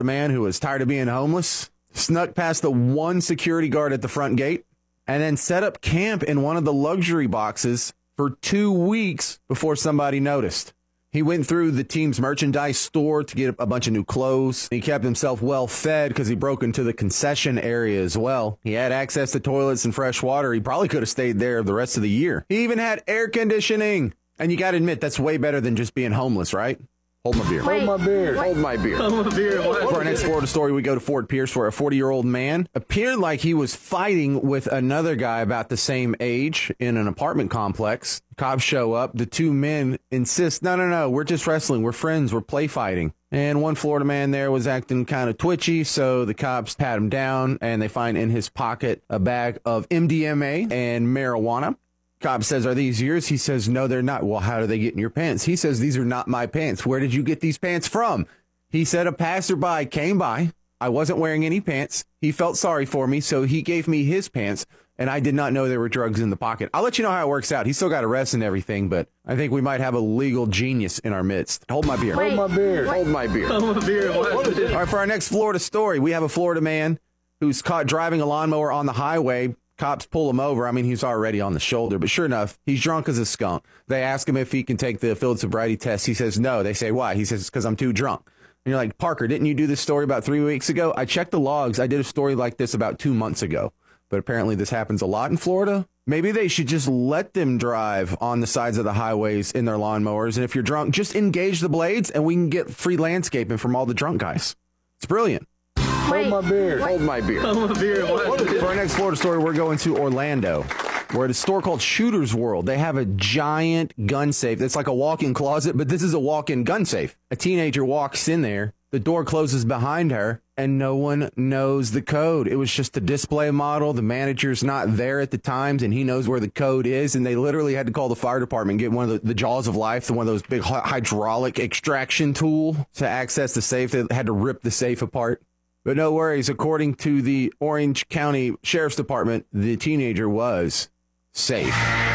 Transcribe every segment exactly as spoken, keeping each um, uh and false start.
man who was tired of being homeless snuck past the one security guard at the front gate and then set up camp in one of the luxury boxes for two weeks before somebody noticed. He went through the team's merchandise store to get a bunch of new clothes. He kept himself well fed because he broke into the concession area as well. He had access to toilets and fresh water. He probably could have stayed there the rest of the year. He even had air conditioning. And you got to admit, that's way better than just being homeless, right? Hold my beer. Hold my beer. Hold my beer. Hold my beer. For our next Florida story, we go to Fort Pierce, where a forty-year-old man appeared like he was fighting with another guy about the same age in an apartment complex. Cops show up. The two men insist, no, no, no, we're just wrestling. We're friends. We're play fighting. And one Florida man there was acting kind of twitchy, so the cops pat him down, and they find in his pocket a bag of M D M A and marijuana. Cop says, are these yours? He says, no, they're not. Well, how do they get in your pants? He says, these are not my pants. Where did you get these pants from? He said, a passerby came by. I wasn't wearing any pants. He felt sorry for me, so he gave me his pants, and I did not know there were drugs in the pocket. I'll let you know how it works out. He still got arrested and everything, but I think we might have a legal genius in our midst. Hold my beer. Hold my beer. Hold my beer. Hold my beer. All right, for our next Florida story, we have a Florida man who's caught driving a lawnmower on the highway. Cops pull him over. I mean, he's already on the shoulder, but sure enough, he's drunk as a skunk. They ask him if he can take the field sobriety test. He says no. They say, why? He says, because I'm too drunk. And you're like, Parker, didn't you do this story about three weeks ago? I checked the logs. I did a story like this about two months ago, but apparently this happens a lot in Florida. Maybe they should just let them drive on the sides of the highways in their lawnmowers. And if you're drunk, just engage the blades and we can get free landscaping from all the drunk guys. It's brilliant. Hold my beer. Hold my beer. Hold my beer. For our next Florida story, we're going to Orlando. We're at a store called Shooter's World. They have a giant gun safe. It's like a walk-in closet, but this is a walk-in gun safe. A teenager walks in there. The door closes behind her, and no one knows the code. It was just a display model. The manager's not there at the times, and he knows where the code is, and they literally had to call the fire department and get one of the, the Jaws of Life, one of those big hydraulic extraction tool to access the safe. They had to rip the safe apart. But no worries. According to the Orange County Sheriff's Department, the teenager was safe.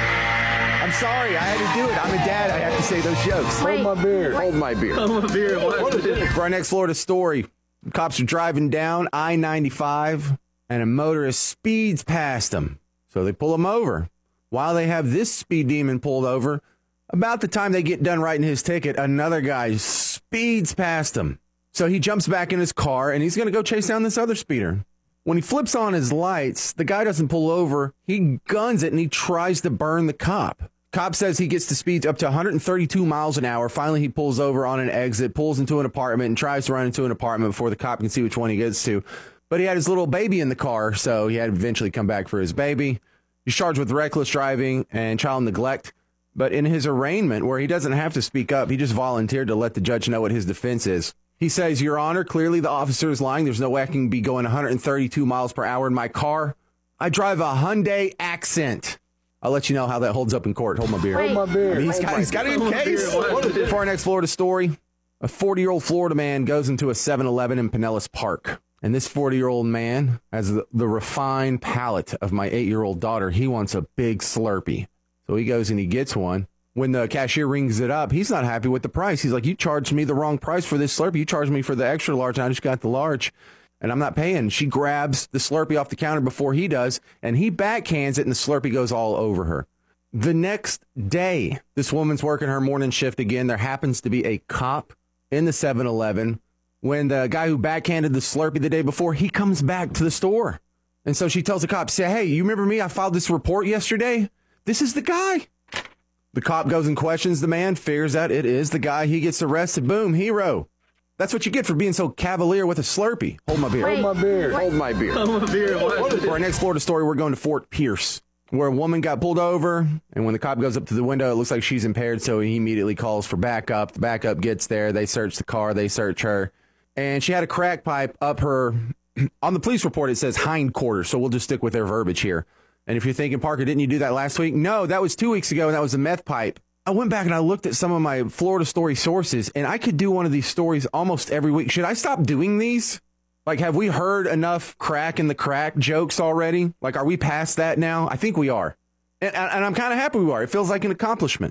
I'm sorry. I had to do it. I'm a dad. I have to say those jokes. Hold my beer. Hold my beer. Hold my beer. For our next Florida story, cops are driving down I ninety-five, and a motorist speeds past them. So they pull him over. While they have this speed demon pulled over, about the time they get done writing his ticket, another guy speeds past him. So he jumps back in his car, and he's going to go chase down this other speeder. When he flips on his lights, the guy doesn't pull over. He guns it, and he tries to burn the cop. Cop says he gets to speeds up to one hundred thirty-two miles an hour. Finally, he pulls over on an exit, pulls into an apartment, and tries to run into an apartment before the cop can see which one he gets to. But he had his little baby in the car, so he had to eventually come back for his baby. He's charged with reckless driving and child neglect. But in his arraignment, where he doesn't have to speak up, he just volunteered to let the judge know what his defense is. He says, Your Honor, clearly the officer is lying. There's no way I can be going one hundred thirty-two miles per hour in my car. I drive a Hyundai Accent. I'll let you know how that holds up in court. Hold my beer. Hold my beer. I mean, he's got, he's got it in case. For our next Florida story, a forty-year-old Florida man goes into a seven eleven in Pinellas Park. And this forty-year-old man has the, the refined palate of my eight-year-old daughter. He wants a big Slurpee. So he goes and he gets one. When the cashier rings it up, he's not happy with the price. He's like, you charged me the wrong price for this Slurpee. You charged me for the extra large, and I just got the large, and I'm not paying. She grabs the Slurpee off the counter before he does, and he backhands it, and the Slurpee goes all over her. The next day, this woman's working her morning shift again. There happens to be a cop in the seven eleven. When the guy who backhanded the Slurpee the day before, he comes back to the store. And so she tells the cop, say, hey, you remember me? I filed this report yesterday. This is the guy. The cop goes and questions the man, figures out it is the guy. He gets arrested. Boom, hero. That's what you get for being so cavalier with a Slurpee. Hold my beer. Hold my beer. Hold my beer. Hold my beer. For our next Florida story, we're going to Fort Pierce, where a woman got pulled over. And when the cop goes up to the window, it looks like she's impaired. So he immediately calls for backup. The backup gets there. They search the car. They search her. And she had a crack pipe up her. On the police report, it says hindquarter. So we'll just stick with their verbiage here. And if you're thinking, Parker, didn't you do that last week? No, that was two weeks ago, and that was a meth pipe. I went back and I looked at some of my Florida story sources, and I could do one of these stories almost every week. Should I stop doing these? Like, have we heard enough crack in the crack jokes already? Like, are we past that now? I think we are. And, and I'm kind of happy we are. It feels like an accomplishment.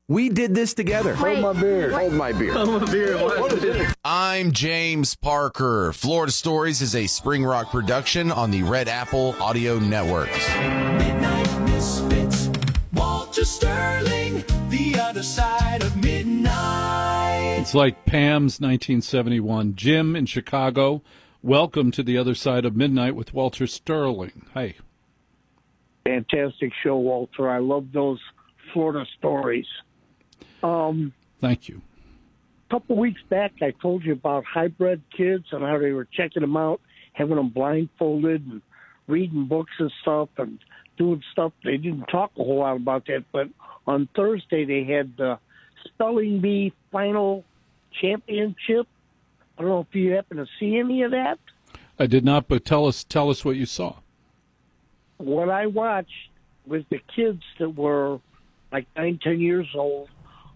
We did this together. Hold my beer. Hold my beer. Hold my beer. What is it? I'm James Parker. Florida Stories is a Spring Rock production on the Red Apple Audio Networks. Midnight Misfits, Walter Sterling, the other side of midnight. It's like Pam's nineteen seventy-one. Jim in Chicago, welcome to the other side of midnight with Walter Sterling. Hey. Fantastic show, Walter. I love those Florida stories. Um, Thank you. A couple weeks back, I told you about hybrid kids and how they were checking them out, having them blindfolded and reading books and stuff and doing stuff. They didn't talk a whole lot about that, but on Thursday they had the Spelling Bee Final Championship. I don't know if you happen to see any of that. I did not, but tell us tell us what you saw. What I watched was the kids that were like nine, ten years old.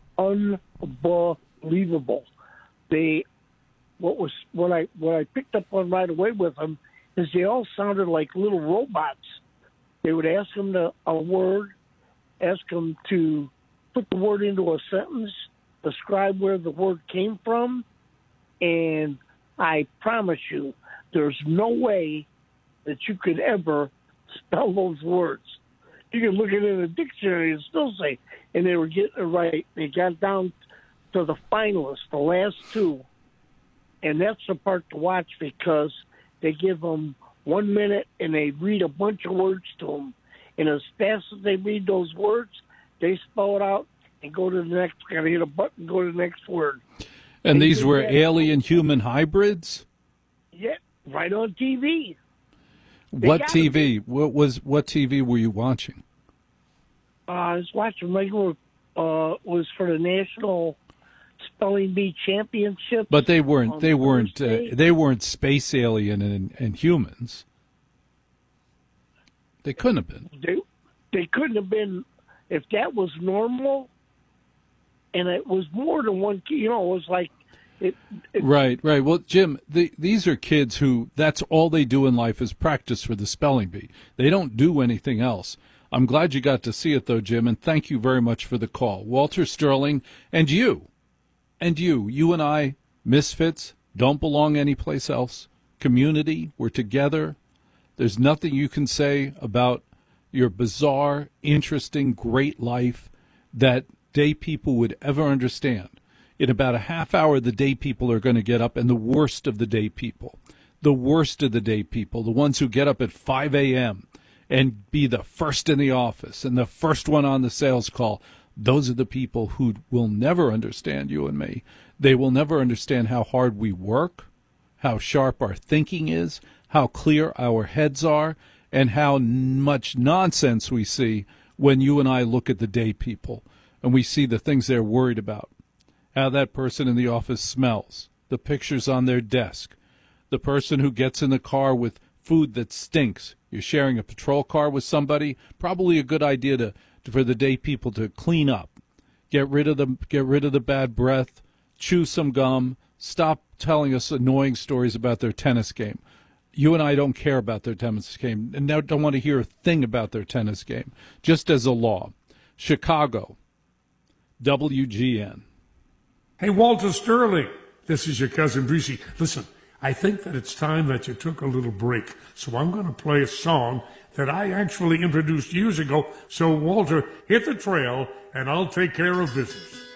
Unbelievable. They, what was what I what I picked up on right away with them is they all sounded like little robots. They would ask them to, a word, ask them to put the word into a sentence, describe where the word came from, and I promise you, there's no way that you could ever spell those words. You can look at it in a dictionary and still say, and they were getting it right. They got down to the finalists, the last two, and that's the part to watch because they give them one minute and they read a bunch of words to them, and as fast as they read those words, they spell it out and go to the next. Got to hit a button, go to the next word. And They these did were that. alien-human hybrids? Yeah, right on T V. They What gotta T V? What was what T V were you watching? Uh, I was watching regular. Uh, was for the National Spelling Bee Championship. But they weren't. on They weren't. Uh, Thursday. they weren't space alien and, and humans. They couldn't have been. They, they couldn't have been if that was normal, and it was more than one. You know, it was like it. it Right, right. Well, Jim, the, these are kids who that's all they do in life is practice for the spelling bee. They don't do anything else. I'm glad you got to see it, though, Jim, and thank you very much for the call. Walter Sterling, and you, and you, you and I, misfits, don't belong anyplace else. Community, we're together. There's nothing you can say about your bizarre, interesting, great life that day people would ever understand. In about a half hour, the day people are going to get up, and the worst of the day people, the worst of the day people, the ones who get up at five a.m., and be the first in the office and the first one on the sales call. Those are the people who will never understand you and me. They will never understand how hard we work, how sharp our thinking is, how clear our heads are, and how much nonsense we see when you and I look at the day people and we see the things they're worried about, how that person in the office smells, the pictures on their desk, the person who gets in the car with food that stinks. You're sharing a patrol car with somebody, probably a good idea to, to for the day people to clean up, get rid of the get rid of the bad breath, chew some gum, stop telling us annoying stories about their tennis game. You and I don't care about their tennis game, and now don't want to hear a thing about their tennis game, just as a law. Chicago, W G N. Hey, Walter Sterling, this is your cousin Breezy. Listen, I think that it's time that you took a little break, so I'm going to play a song that I actually introduced years ago. So, Walter, hit the trail, and I'll take care of business.